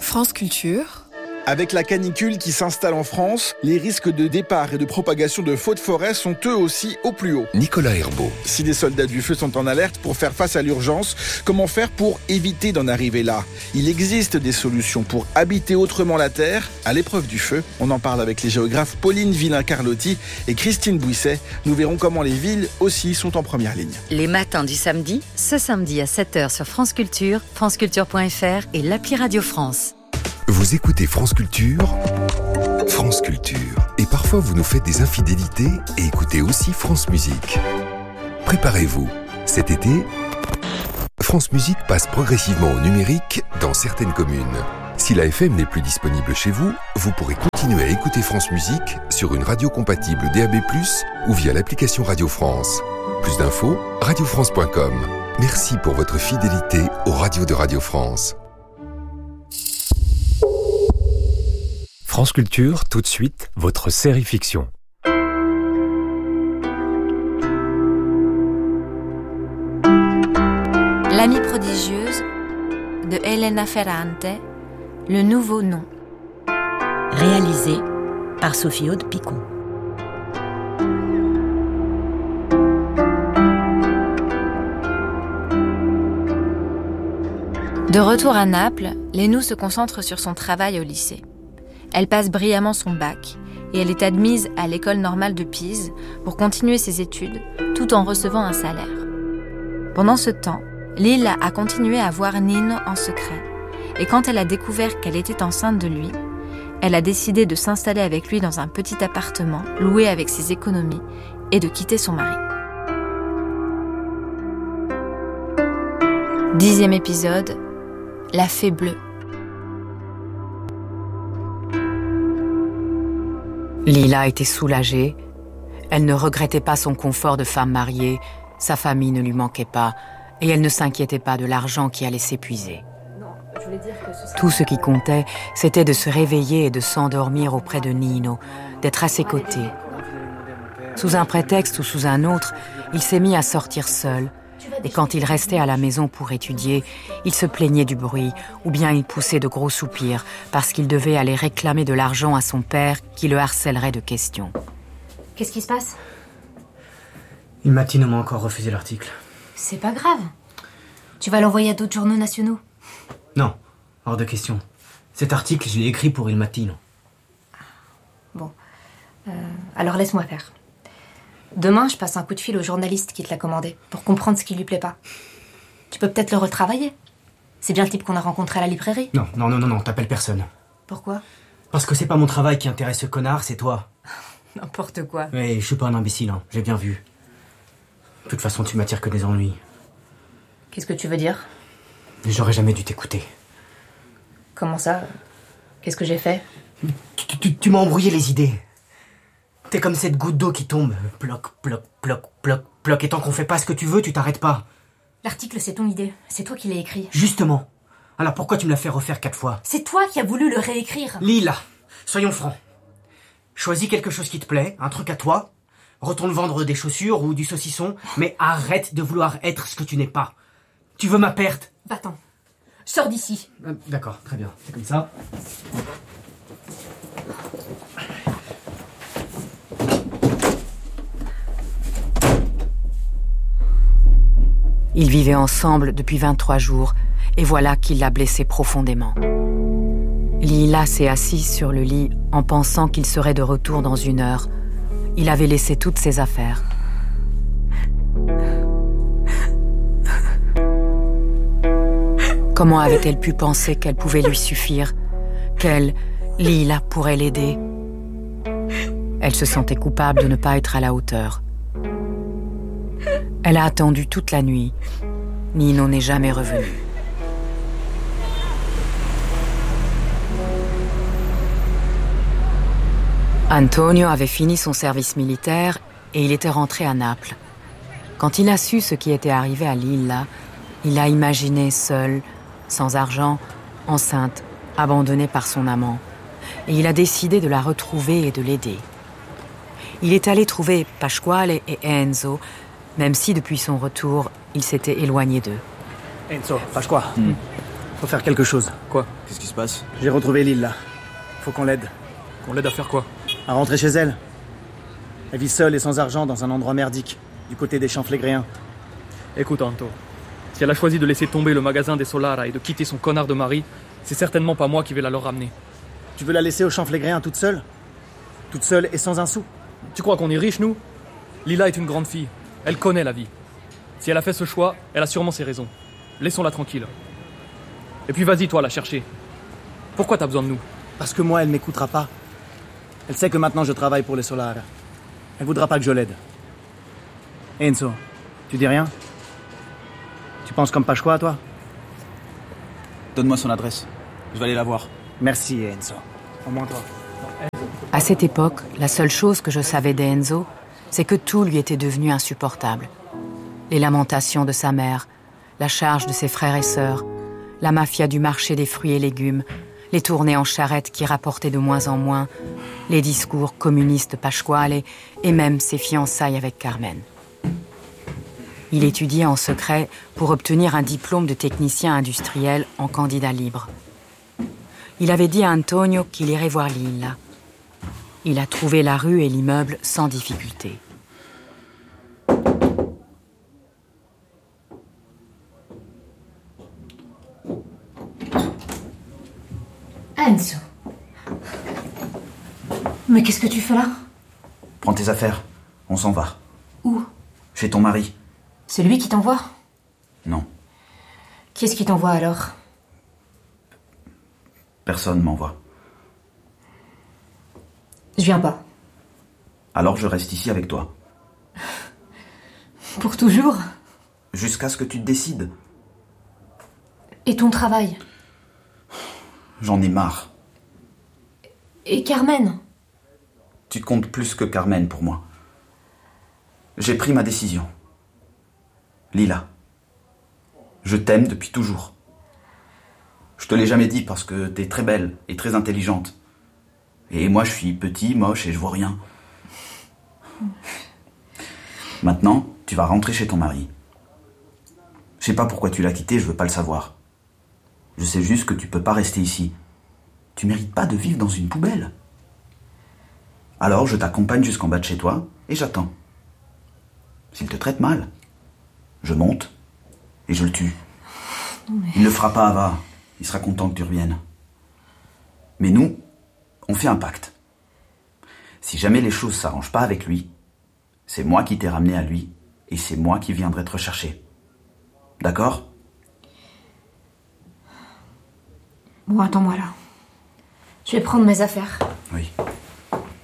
France Culture. Avec la canicule qui s'installe en France, les risques de départ et de propagation de feux de forêt sont eux aussi au plus haut. Nicolas Herbeau. Si les soldats du feu sont en alerte pour faire face à l'urgence, comment faire pour éviter d'en arriver là ? Il existe des solutions pour habiter autrement la terre à l'épreuve du feu. On en parle avec les géographes Pauline Villain-Carlotti et Christine Bouisset. Nous verrons comment les villes aussi sont en première ligne. Les matins du samedi, ce samedi à 7h sur France Culture, franceculture.fr et l'appli Radio France. Vous écoutez France Culture, France Culture. Et parfois vous nous faites des infidélités et écoutez aussi France Musique. Préparez-vous, cet été, France Musique passe progressivement au numérique dans certaines communes. Si la FM n'est plus disponible chez vous, vous pourrez continuer à écouter France Musique sur une radio compatible DAB+, ou via l'application Radio France. Plus d'infos, radiofrance.com. Merci pour votre fidélité aux radios de Radio France. France Culture, tout de suite, votre série fiction. L'amie prodigieuse de Elena Ferrante, le nouveau nom. Réalisé par Sophie Aude Picon. De retour à Naples, Lénou se concentre sur son travail au lycée. Elle passe brillamment son bac et elle est admise à l'école normale de Pise pour continuer ses études tout en recevant un salaire. Pendant ce temps, Lila a continué à voir Nino en secret et quand elle a découvert qu'elle était enceinte de lui, elle a décidé de s'installer avec lui dans un petit appartement loué avec ses économies et de quitter son mari. 10e épisode, La Fée Bleue. Lila était soulagée. Elle ne regrettait pas son confort de femme mariée, sa famille ne lui manquait pas, et elle ne s'inquiétait pas de l'argent qui allait s'épuiser. Tout ce qui comptait, c'était de se réveiller et de s'endormir auprès de Nino, d'être à ses côtés. Sous un prétexte ou sous un autre, il s'est mis à sortir seul, et quand il restait à la maison pour étudier, il se plaignait du bruit, ou bien il poussait de gros soupirs, parce qu'il devait aller réclamer de l'argent à son père, qui le harcèlerait de questions. Qu'est-ce qui se passe ? Il Mattino m'a encore refusé l'article. C'est pas grave. Tu vas l'envoyer à d'autres journaux nationaux. Non, hors de question. Cet article, je l'ai écrit pour Il Mattino. Bon. Alors laisse-moi faire. Demain, je passe un coup de fil au journaliste qui te l'a commandé, pour comprendre ce qui lui plaît pas. Tu peux peut-être le retravailler. C'est bien le type qu'on a rencontré à la librairie. Non, t'appelles personne. Pourquoi ? Parce que c'est pas mon travail qui intéresse ce connard, c'est toi. N'importe quoi. Mais je suis pas un imbécile, hein, j'ai bien vu. De toute façon, tu m'attires que des ennuis. Qu'est-ce que tu veux dire ? J'aurais jamais dû t'écouter. Comment ça ? Qu'est-ce que j'ai fait ? Tu m'as embrouillé les idées. T'es comme cette goutte d'eau qui tombe. Ploc, ploc, ploc, ploc, ploc. Et tant qu'on fait pas ce que tu veux, tu t'arrêtes pas. L'article, c'est ton idée. C'est toi qui l'as écrit. Justement. Alors pourquoi tu me l'as fait refaire 4 fois ? C'est toi qui as voulu le réécrire. Lila, soyons francs. Choisis quelque chose qui te plaît, un truc à toi. Retourne vendre des chaussures ou du saucisson. Mais arrête de vouloir être ce que tu n'es pas. Tu veux ma perte ? Va-t'en. Sors d'ici. D'accord, très bien. C'est comme ça. Ils vivaient ensemble depuis 23 jours, et voilà qu'il l'a blessée profondément. Lila s'est assise sur le lit en pensant qu'il serait de retour dans 1 heure. Il avait laissé toutes ses affaires. Comment avait-elle pu penser qu'elle pouvait lui suffire, qu'elle, Lila, pourrait l'aider ? Elle se sentait coupable de ne pas être à la hauteur. Elle a attendu toute la nuit. Nino n'est jamais revenu. Antonio avait fini son service militaire et il était rentré à Naples. Quand il a su ce qui était arrivé à Lila, il a imaginé seul, sans argent, enceinte, abandonnée par son amant. Et il a décidé de la retrouver et de l'aider. Il est allé trouver Pasquale et Enzo, même si depuis son retour, il s'était éloigné d'eux. Enzo, Pasqua. Faut faire quelque chose. Quoi? Qu'est-ce qui se passe? J'ai retrouvé Lille, là. Faut qu'on l'aide. Qu'on l'aide à faire quoi? À rentrer chez elle. Elle vit seule et sans argent dans un endroit merdique, du côté des champs flégréens. Écoute, Anto. Si elle a choisi de laisser tomber le magasin des Solara et de quitter son connard de mari, c'est certainement pas moi qui vais la leur ramener. Tu veux la laisser aux champs flégréens toute seule? Toute seule et sans un sou? Tu crois qu'on est riches, nous? Lila est une grande fille. Elle connaît la vie. Si elle a fait ce choix, elle a sûrement ses raisons. Laissons-la tranquille. Et puis vas-y, toi, la chercher. Pourquoi t'as besoin de nous? Parce que moi, elle m'écoutera pas. Elle sait que maintenant je travaille pour les Solara. Elle voudra pas que je l'aide. Enzo, tu dis rien? Tu penses comme Pasqua, toi? Donne-moi son adresse. Je vais aller la voir. Merci, Enzo. Au moins toi. À cette époque, la seule chose que je savais d'Enzo, c'est que tout lui était devenu insupportable. Les lamentations de sa mère, la charge de ses frères et sœurs, la mafia du marché des fruits et légumes, les tournées en charrette qui rapportaient de moins en moins, les discours communistes Pasquale et même ses fiançailles avec Carmen. Il étudiait en secret pour obtenir un diplôme de technicien industriel en candidat libre. Il avait dit à Antonio qu'il irait voir Lilla. Il a trouvé la rue et l'immeuble sans difficulté. Enzo. Mais qu'est-ce que tu fais là? Prends tes affaires. On s'en va. Où? Chez ton mari. C'est lui qui t'envoie? Non. Qui est-ce qui t'envoie alors? Personne m'envoie. Je viens pas. Alors je reste ici avec toi. Pour toujours? Jusqu'à ce que tu te décides. Et ton travail? J'en ai marre. Et Carmen? Tu comptes plus que Carmen pour moi. J'ai pris ma décision. Lila, je t'aime depuis toujours. Je te l'ai jamais dit parce que t'es très belle et très intelligente. Et moi je suis petit, moche et je vois rien. Maintenant, tu vas rentrer chez ton mari. Je sais pas pourquoi tu l'as quitté, je veux pas le savoir. Je sais juste que tu peux pas rester ici. Tu mérites pas de vivre dans une poubelle. Alors je t'accompagne jusqu'en bas de chez toi et j'attends. S'il te traite mal, je monte et je le tue. Il ne le fera pas, Ava. Il sera content que tu reviennes. Mais nous, on fait un pacte. Si jamais les choses s'arrangent pas avec lui, c'est moi qui t'ai ramené à lui et c'est moi qui viendrai te rechercher. D'accord? Bon, attends-moi là. Je vais prendre mes affaires. Oui.